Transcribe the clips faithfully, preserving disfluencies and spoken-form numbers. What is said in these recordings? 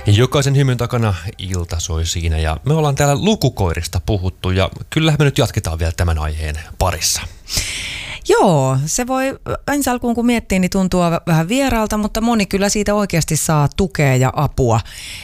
Jokaisen hymyn takana ilta soi siinä ja me ollaan täällä lukukoirista puhuttu ja kyllähän me nyt jatketaan vielä tämän aiheen parissa. Joo, se voi ensi alkuun kun miettii, niin tuntuu vähän vieraalta, mutta moni kyllä siitä oikeasti saa tukea ja apua,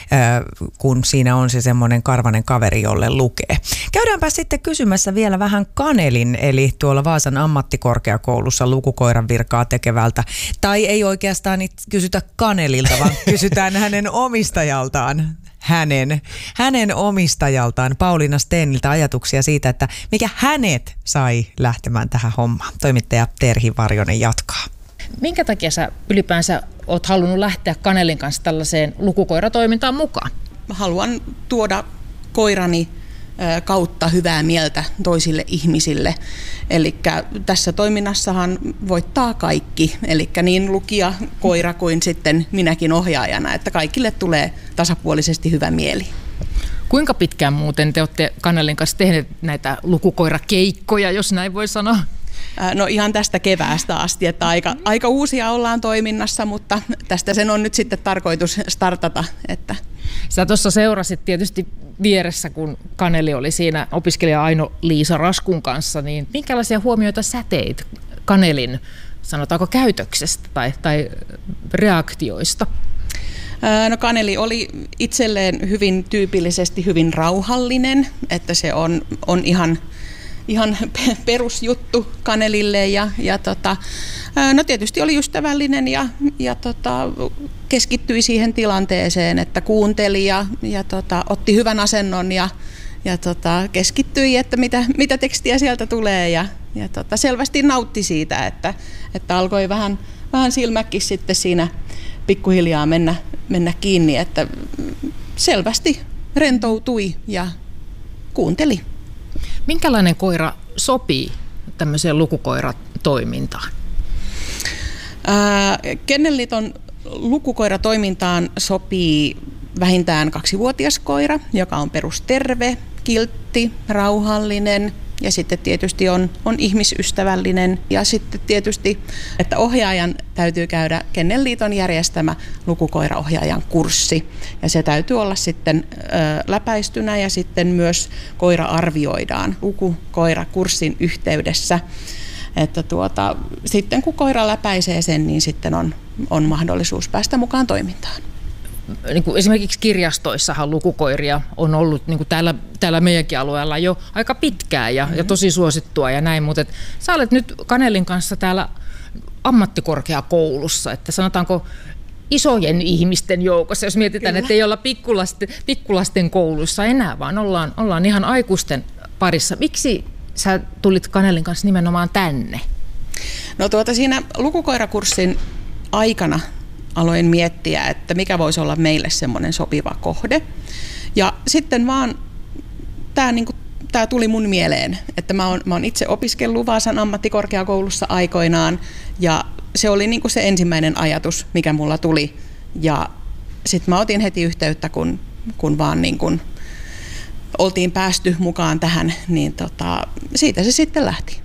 kun siinä on se semmoinen karvanen kaveri, jolle lukee. Käydäänpä sitten kysymässä vielä vähän Kanelin, eli tuolla Vaasan ammattikorkeakoulussa lukukoiran virkaa tekevältä. Tai ei oikeastaan kysytä Kanelilta, vaan kysytään hänen omistajaltaan. Hänen, hänen omistajaltaan Pauliina Steniltä ajatuksia siitä, että mikä hänet sai lähtemään tähän hommaan. Toimittaja Terhi Varjonen jatkaa. Minkä takia sä ylipäänsä oot halunnut lähteä Kanelin kanssa tällaiseen lukukoiratoimintaan mukaan? Mä haluan tuoda koirani kautta hyvää mieltä toisille ihmisille. Eli tässä toiminnassahan voittaa kaikki, eli niin lukija, koira kuin sitten minäkin ohjaajana, että kaikille tulee tasapuolisesti hyvä mieli. Kuinka pitkään muuten te olette Kanelin kanssa tehneet näitä lukukoirakeikkoja, jos näin voi sanoa? No ihan tästä keväästä asti, että aika, aika uusia ollaan toiminnassa, mutta tästä sen on nyt sitten tarkoitus startata. Että. Sä tuossa seurasit tietysti vieressä, kun Kaneli oli siinä opiskelija Aino-Liisa Raskun kanssa, niin minkälaisia huomioita sä teit Kanelin, sanotaanko käytöksestä tai, tai reaktioista? No Kaneli oli itselleen hyvin tyypillisesti hyvin rauhallinen, että se on, on ihan... Ihan perusjuttu Kanelille ja, ja tota, no tietysti oli ystävällinen ja, ja tota, keskittyi siihen tilanteeseen, että kuunteli ja, ja tota, otti hyvän asennon ja, ja tota, keskittyi, että mitä, mitä tekstiä sieltä tulee ja, ja tota, selvästi nautti siitä, että, että alkoi vähän, vähän silmäkin sitten siinä pikkuhiljaa mennä, mennä kiinni, että selvästi rentoutui ja kuunteli. Minkälainen koira sopii tämmöiseen lukukoiratoimintaan? Ää, Kennelliiton lukukoiratoimintaan sopii vähintään kaksivuotias koira, joka on perusterve, kiltti, rauhallinen ja sitten tietysti on, on ihmisystävällinen. Ja sitten tietysti, että ohjaajan täytyy käydä Kennelliiton järjestämä lukukoiraohjaajan kurssi. Ja se täytyy olla sitten ö, läpäistynä ja sitten myös koira arvioidaan lukukoirakurssin yhteydessä. Että tuota, sitten kun koira läpäisee sen, niin sitten on, on mahdollisuus päästä mukaan toimintaan. Niin kuin esimerkiksi kirjastoissahan lukukoiria on ollut niin kuin täällä, täällä meidänkin alueella jo aika pitkään ja, mm-hmm. ja tosi suosittua ja näin, mutta et, sä olet nyt Kanelin kanssa täällä ammattikorkeakoulussa, että sanotaanko isojen ihmisten joukossa, jos mietitään, että ei olla pikkulasten, pikkulasten koulussa enää, vaan ollaan, ollaan ihan aikuisten parissa. Miksi sä tulit Kanelin kanssa nimenomaan tänne? No tuota siinä lukukoirakurssin aikana aloin miettiä, että mikä voisi olla meille semmoinen sopiva kohde. Ja sitten vaan tämä niinku, tää tuli mun mieleen, että mä oon, mä oon itse opiskellut Vaasan ammattikorkeakoulussa aikoinaan ja se oli niinku se ensimmäinen ajatus, mikä mulla tuli. Ja sitten mä otin heti yhteyttä, kun, kun vaan niinku oltiin päästy mukaan tähän, niin tota, siitä se sitten lähti.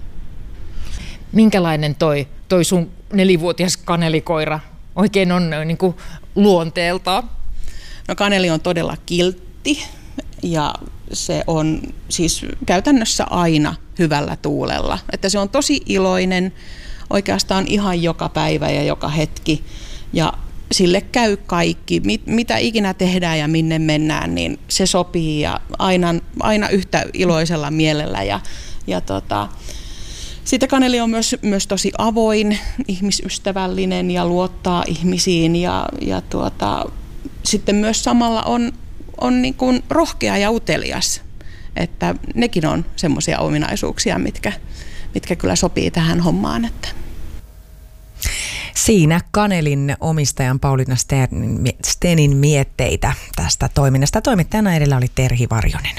Minkälainen toi, toi sun nelivuotias kanelikoira oikein on niin kuin luonteeltaan? No Kaneli on todella kiltti ja se on siis käytännössä aina hyvällä tuulella. Että se on tosi iloinen oikeastaan ihan joka päivä ja joka hetki ja sille käy kaikki, mit, mitä ikinä tehdään ja minne mennään, niin se sopii ja aina, aina yhtä iloisella mielellä ja, ja tota, sitten Kaneli on myös, myös tosi avoin, ihmisystävällinen ja luottaa ihmisiin ja, ja tuota, sitten myös samalla on, on niin kuin rohkea ja utelias, että nekin on semmoisia ominaisuuksia, mitkä, mitkä kyllä sopii tähän hommaan. Että. Siinä Kanelin omistajan Pauliina Stenin mietteitä tästä toiminnasta. Toimittajana edellä oli Terhi Varjonen.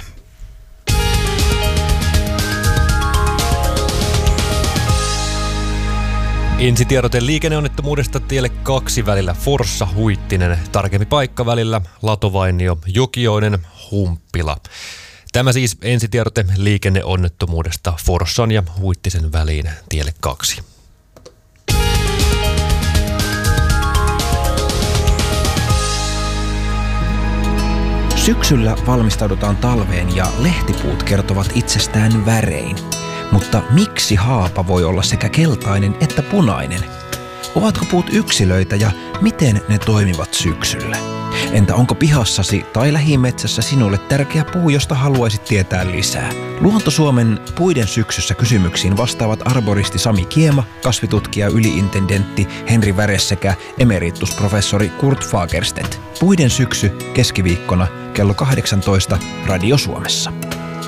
Ensitiedote liikenneonnettomuudesta tielle kaksi välillä Forssa-Huittinen. Tarkempi paikka välillä Latovainio, Jokioinen, Humppila. Tämä siis ensitiedote liikenneonnettomuudesta Forssan ja Huittisen väliin tielle kaksi. Syksyllä valmistaudutaan talveen ja lehtipuut kertovat itsestään värein. Mutta miksi haapa voi olla sekä keltainen että punainen? Ovatko puut yksilöitä ja miten ne toimivat syksyllä? Entä onko pihassasi tai lähimetsässä sinulle tärkeä puu, josta haluaisit tietää lisää? Luonto-Suomen Puiden syksyssä kysymyksiin vastaavat arboristi Sami Kiema, kasvitutkija yliintendentti Henri Väres sekä emeritusprofessori Kurt Fagerstedt. Puiden syksy keskiviikkona kello kahdeksantoista Radio Suomessa.